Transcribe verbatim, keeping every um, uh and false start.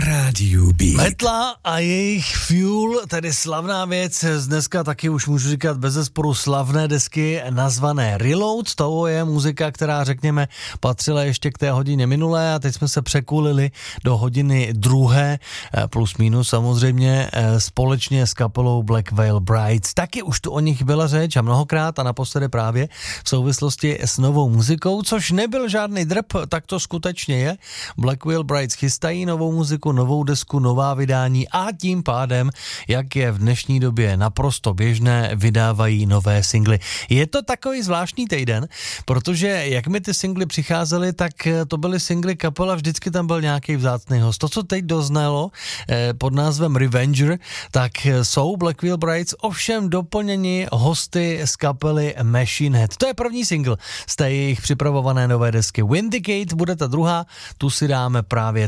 rádiu B. Metla a jejich Fuel, tedy slavná věc, z dneska taky už můžu říkat bezesporu slavné desky nazvané Reload. To je muzika, která, řekněme, patřila ještě k té hodině minulé a teď jsme se překulili do hodiny druhé, plus minus samozřejmě, společně s kapelou Black Veil Brides. Taky už tu o nich byla řeč a mnohokrát a naposledy právě v souvislosti s novou muzikou, což nebyl žádný drb, tak to skutečně je. Black Veil Brides chystají novou muziku, novou desku, nová vydání a tím pádem, jak je v dnešní době naprosto běžné, vydávají nové singly. Je to takový zvláštní týden, protože jak mi ty singly přicházely, tak to byly singly kapela, vždycky tam byl nějaký vzácný host. To, co teď doznalo eh, pod názvem Revenger, tak jsou Black Veil Brides ovšem doplněni hosty z kapely Machine Head. To je první single z té jejich připravované nové desky. Vindicate bude ta druhá, tu si dáme právě